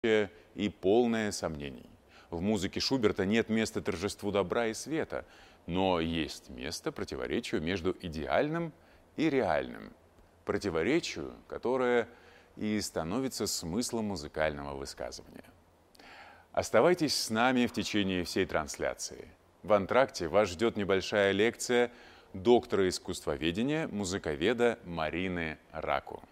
и полное сомнений. В музыке Шуберта нет места торжеству добра и света, но есть место противоречию между идеальным и реальным. Противоречию, которое и становится смыслом музыкального высказывания. Оставайтесь с нами в течение всей трансляции. В антракте вас ждет небольшая лекция доктора искусствоведения, музыковеда Марины Раку.